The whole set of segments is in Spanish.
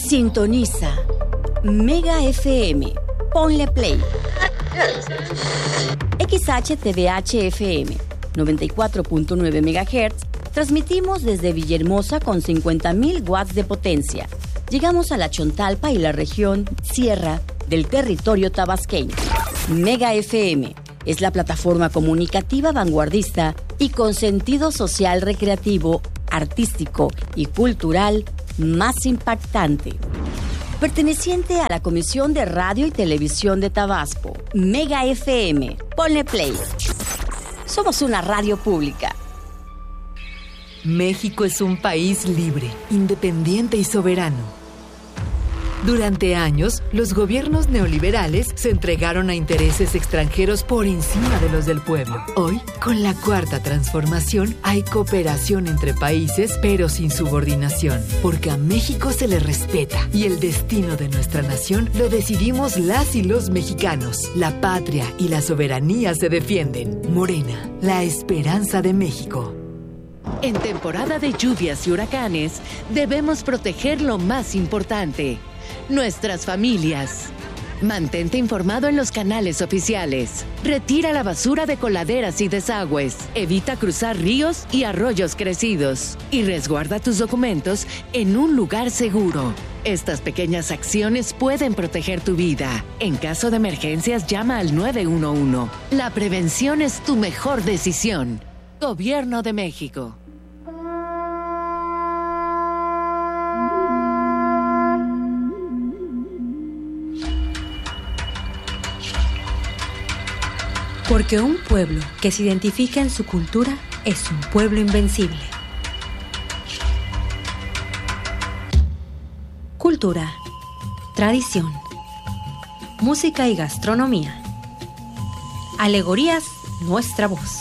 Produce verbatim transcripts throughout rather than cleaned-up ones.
Sintoniza Mega F M. Ponle play. X H T V H F M noventa y cuatro punto nueve megahertz. Transmitimos desde Villahermosa con cincuenta mil watts de potencia. Llegamos a la Chontalpa y la región Sierra del territorio tabasqueño. Mega F M es la plataforma comunicativa vanguardista y con sentido social, recreativo, artístico y cultural más impactante. Perteneciente a la Comisión de Radio y Televisión de Tabasco. Mega F M. Ponle play. Somos una radio pública. México es un país libre, independiente y soberano. Durante años, los gobiernos neoliberales se entregaron a intereses extranjeros por encima de los del pueblo. Hoy, con la Cuarta Transformación, hay cooperación entre países, pero sin subordinación, porque a México se le respeta y el destino de nuestra nación lo decidimos las y los mexicanos. La patria y la soberanía se defienden. Morena, la esperanza de México. En temporada de lluvias y huracanes, debemos proteger lo más importante: nuestras familias. Mantente informado en los canales oficiales. Retira la basura de coladeras y desagües. Evita cruzar ríos y arroyos crecidos. Y resguarda tus documentos en un lugar seguro. Estas pequeñas acciones pueden proteger tu vida. En caso de emergencias, llama al nueve uno uno. La prevención es tu mejor decisión. Gobierno de México. Porque un pueblo que se identifica en su cultura es un pueblo invencible. Cultura, tradición, música y gastronomía. Alegorías, nuestra voz.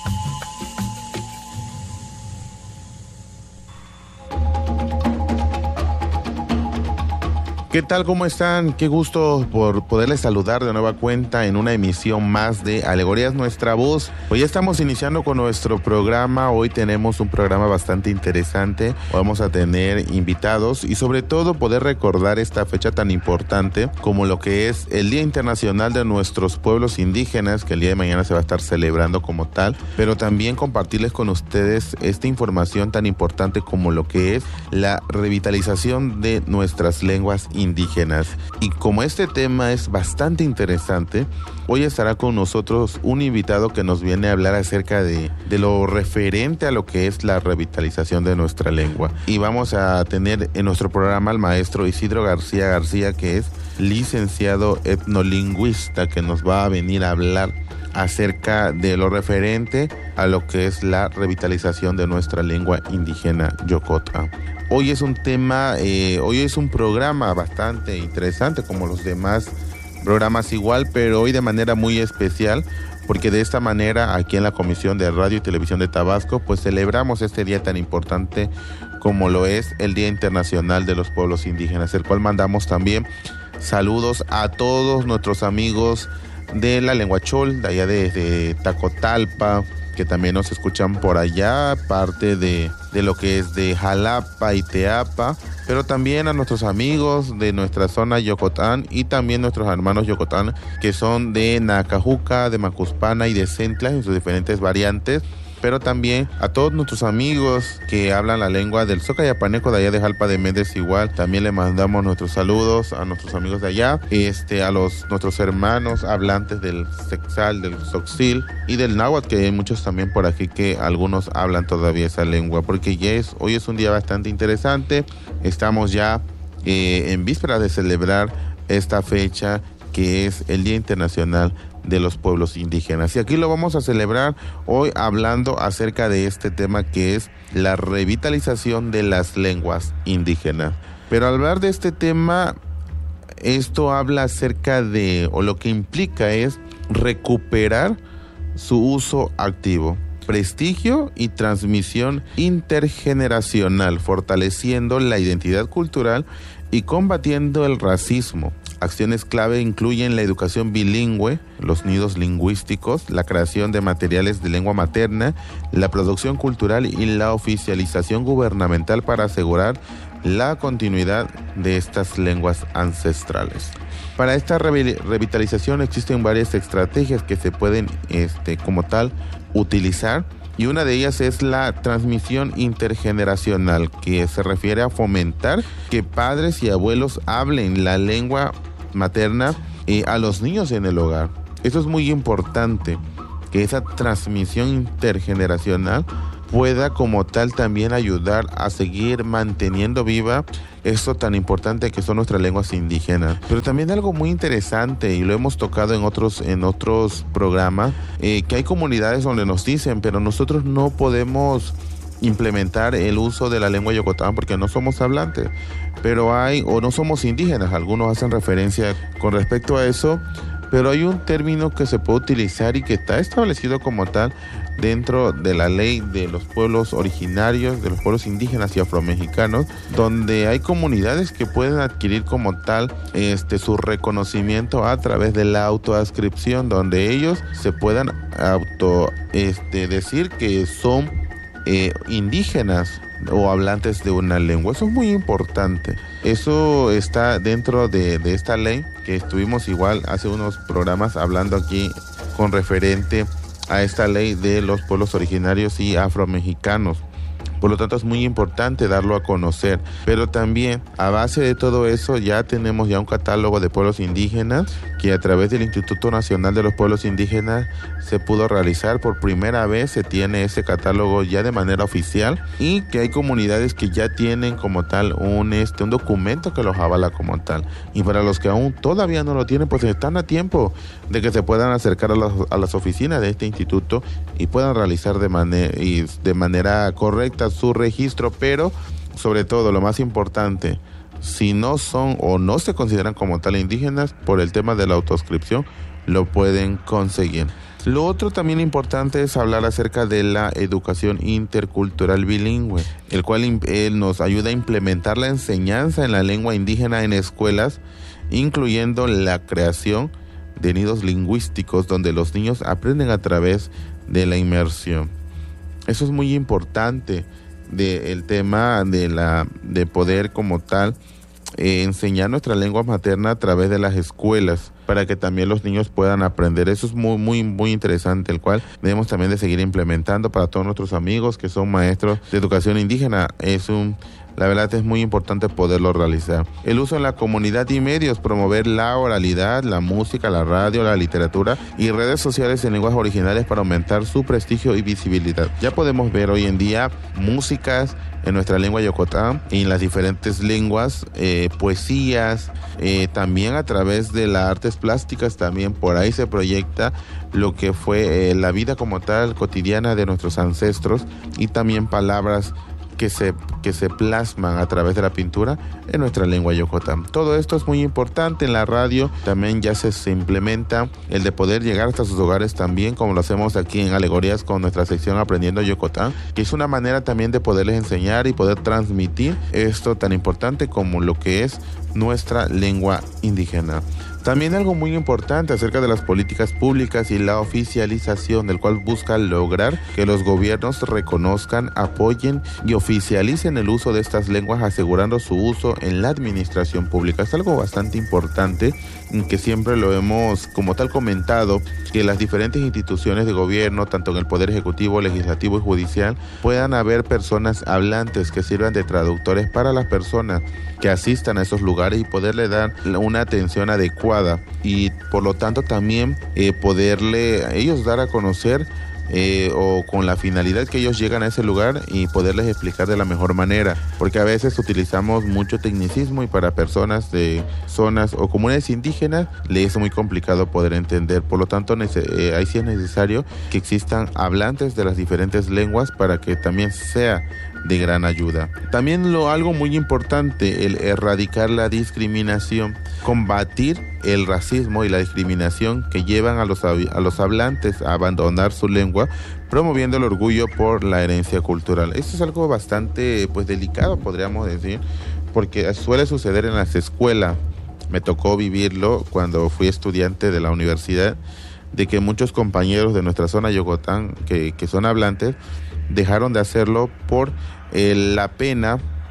¿Qué tal? ¿Cómo están? Qué gusto por poderles saludar de nueva cuenta en una emisión más de Alegorías Nuestra Voz. Hoy estamos iniciando con nuestro programa. Hoy tenemos un programa bastante interesante. Vamos a tener invitados y sobre todo poder recordar esta fecha tan importante como lo que es el Día Internacional de Nuestros Pueblos Indígenas, que el día de mañana se va a estar celebrando como tal, pero también compartirles con ustedes esta información tan importante como lo que es la revitalización de nuestras lenguas indígenas. indígenas. Y como este tema es bastante interesante, hoy estará con nosotros un invitado que nos viene a hablar acerca de, de lo referente a lo que es la revitalización de nuestra lengua. Y vamos a tener en nuestro programa al maestro Isidro García García, que es licenciado etnolingüista, que nos va a venir a hablar acerca de lo referente a lo que es la revitalización de nuestra lengua indígena Yokota. Hoy es un tema, eh, hoy es un programa bastante interesante como los demás programas igual, pero hoy de manera muy especial, porque de esta manera aquí en la Comisión de Radio y Televisión de Tabasco pues celebramos este día tan importante como lo es el Día Internacional de los Pueblos Indígenas, el cual mandamos también saludos a todos nuestros amigos de la lengua chol, de allá de, de Tacotalpa, que también nos escuchan por allá, parte de, de lo que es de Jalapa y Teapa, pero también a nuestros amigos de nuestra zona Yocotán y también nuestros hermanos Yocotán, que son de Nacajuca, de Macuspana y de Centla en sus diferentes variantes, pero también a todos nuestros amigos que hablan la lengua del Socayapaneco de allá de Jalpa de Méndez igual. También le mandamos nuestros saludos a nuestros amigos de allá, este, a los nuestros hermanos hablantes del Sexal, del Soxil y del Náhuatl, que hay muchos también por aquí que algunos hablan todavía esa lengua, porque ya es, hoy es un día bastante interesante. Estamos ya eh, en vísperas de celebrar esta fecha que es el Día Internacional de los Pueblos Indígenas. Y aquí lo vamos a celebrar hoy hablando acerca de este tema que es la revitalización de las lenguas indígenas. Pero al hablar de este tema, esto habla acerca de, o lo que implica es recuperar su uso activo, prestigio y transmisión intergeneracional, fortaleciendo la identidad cultural y combatiendo el racismo. Acciones clave incluyen la educación bilingüe, los nidos lingüísticos, la creación de materiales de lengua materna, la producción cultural y la oficialización gubernamental para asegurar la continuidad de estas lenguas ancestrales. Para esta revitalización existen varias estrategias que se pueden este, como tal utilizar, y una de ellas es la transmisión intergeneracional, que se refiere a fomentar que padres y abuelos hablen la lengua materna eh, a los niños en el hogar. Eso es muy importante, que esa transmisión intergeneracional pueda como tal también ayudar a seguir manteniendo viva esto tan importante que son nuestras lenguas indígenas. Pero también algo muy interesante, y lo hemos tocado en otros en otros programas, eh, que hay comunidades donde nos dicen, pero nosotros no podemos implementar el uso de la lengua yocotán porque no somos hablantes, pero hay, o no somos indígenas, algunos hacen referencia con respecto a eso, pero hay un término que se puede utilizar y que está establecido como tal dentro de la ley de los pueblos originarios, de los pueblos indígenas y afromexicanos, donde hay comunidades que pueden adquirir como tal este su reconocimiento a través de la autoadscripción, donde ellos se puedan auto este decir que son eh, indígenas o hablantes de una lengua. Eso es muy importante. Eso está dentro de, de esta ley, que estuvimos igual hace unos programas hablando aquí con referente a esta ley de los pueblos originarios y afromexicanos. Por lo tanto, es muy importante darlo a conocer. Pero también, a base de todo eso, ya tenemos ya un catálogo de pueblos indígenas que a través del Instituto Nacional de los Pueblos Indígenas se pudo realizar por primera vez. Se tiene ese catálogo ya de manera oficial, y que hay comunidades que ya tienen como tal un, este, un documento que los avala como tal. Y para los que aún todavía no lo tienen, pues están a tiempo de que se puedan acercar a las, a las oficinas de este instituto y puedan realizar de, manera y de manera correcta su registro. Pero sobre todo, lo más importante, si no son o no se consideran como tal indígenas, por el tema de la autoscripción lo pueden conseguir. Lo otro también importante es hablar acerca de la educación intercultural bilingüe, el cual él nos ayuda a implementar la enseñanza en la lengua indígena en escuelas, incluyendo la creación de nidos lingüísticos donde los niños aprenden a través de la inmersión. Eso es muy importante, del tema de la de poder como tal eh, enseñar nuestra lengua materna a través de las escuelas, para que también los niños puedan aprender. Eso es muy muy muy interesante, el cual debemos también de seguir implementando para todos nuestros amigos que son maestros de educación indígena. Es un La verdad es muy importante poderlo realizar. El uso en la comunidad y medios, promover la oralidad, la música, la radio, la literatura y redes sociales en lenguas originales para aumentar su prestigio y visibilidad. Ya podemos ver hoy en día músicas en nuestra lengua yocotán y en las diferentes lenguas, eh, poesías, eh, también a través de las artes plásticas, también por ahí se proyecta lo que fue eh, la vida como tal cotidiana de nuestros ancestros, y también palabras que se, que se plasman a través de la pintura en nuestra lengua yocotán. Todo esto es muy importante. En la radio también ya se, se implementa el de poder llegar hasta sus hogares también, como lo hacemos aquí en Alegorías con nuestra sección Aprendiendo Yocotán, que es una manera también de poderles enseñar y poder transmitir esto tan importante como lo que es nuestra lengua indígena. También algo muy importante acerca de las políticas públicas y la oficialización, del cual busca lograr que los gobiernos reconozcan, apoyen y oficialicen el uso de estas lenguas, asegurando su uso en la administración pública. Es algo bastante importante, que siempre lo hemos como tal comentado, que las diferentes instituciones de gobierno, tanto en el Poder Ejecutivo, Legislativo y Judicial, puedan haber personas hablantes que sirvan de traductores para las personas que asistan a esos lugares y poderle dar una atención adecuada, y por lo tanto también eh, poderle a ellos dar a conocer eh, o con la finalidad que ellos llegan a ese lugar y poderles explicar de la mejor manera, porque a veces utilizamos mucho tecnicismo y para personas de zonas o comunidades indígenas les es muy complicado poder entender. Por lo tanto, eh, ahí sí es necesario que existan hablantes de las diferentes lenguas para que también sea de gran ayuda. También lo algo muy importante, el erradicar la discriminación, combatir el racismo y la discriminación que llevan a los, a los hablantes a abandonar su lengua, promoviendo el orgullo por la herencia cultural. Esto es algo bastante pues delicado, podríamos decir, porque suele suceder en las escuelas. Me tocó vivirlo cuando fui estudiante de la universidad, de que muchos compañeros de nuestra zona Yocotán que, que son hablantes dejaron de hacerlo por eh, la pena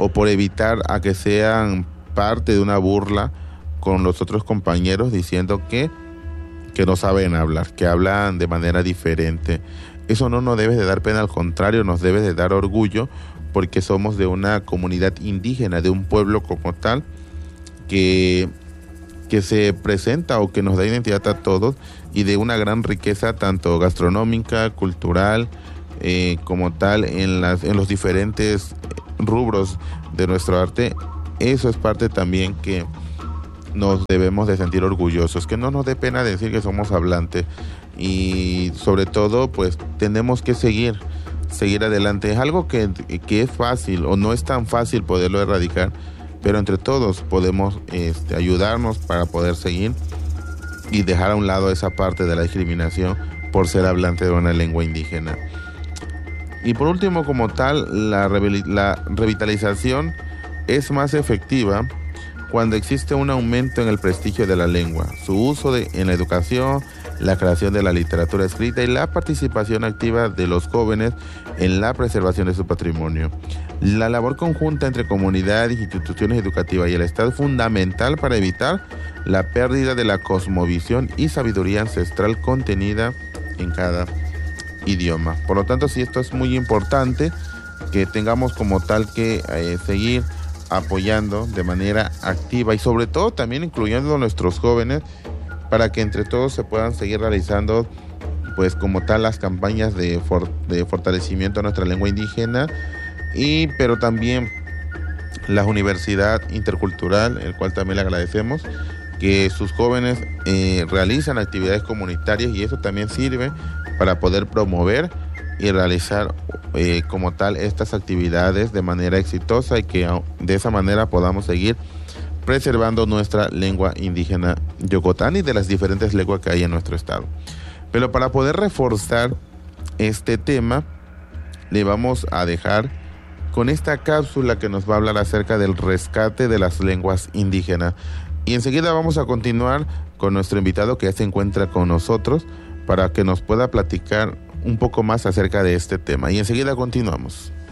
o por evitar a que sean parte de una burla con los otros compañeros diciendo que, que no saben hablar, que hablan de manera diferente. Eso no nos debe de dar pena, al contrario, nos debe de dar orgullo, porque somos de una comunidad indígena, de un pueblo como tal, que, que se presenta o que nos da identidad a todos, y de una gran riqueza tanto gastronómica, cultural, eh, como tal, en, las, en los diferentes rubros de nuestro arte. Eso es parte también que nos debemos de sentir orgullosos, que no nos dé pena decir que somos hablantes, y sobre todo pues tenemos que seguir seguir adelante. Es algo que, que es fácil o no es tan fácil poderlo erradicar, pero entre todos podemos este, ayudarnos para poder seguir y dejar a un lado esa parte de la discriminación por ser hablante de una lengua indígena. Y por último, como tal, la, revi- la revitalización es más efectiva cuando existe un aumento en el prestigio de la lengua, su uso de, en la educación, la creación de la literatura escrita y la participación activa de los jóvenes en la preservación de su patrimonio. La labor conjunta entre comunidades, instituciones educativas y el Estado es fundamental para evitar la pérdida de la cosmovisión y sabiduría ancestral contenida en cada idioma. Por lo tanto, sí, esto es muy importante que tengamos como tal que eh, seguir apoyando de manera activa y sobre todo también incluyendo a nuestros jóvenes, para que entre todos se puedan seguir realizando pues como tal las campañas de, for- de fortalecimiento a nuestra lengua indígena, y pero también la Universidad Intercultural, el cual también le agradecemos que sus jóvenes eh, realizan actividades comunitarias, y eso también sirve para poder promover y realizar eh, como tal estas actividades de manera exitosa, y que de esa manera podamos seguir preservando nuestra lengua indígena yocotán y de las diferentes lenguas que hay en nuestro estado. Pero para poder reforzar este tema, le vamos a dejar con esta cápsula que nos va a hablar acerca del rescate de las lenguas indígenas. Y enseguida vamos a continuar con nuestro invitado que ya se encuentra con nosotros para que nos pueda platicar un poco más acerca de este tema. Y enseguida continuamos.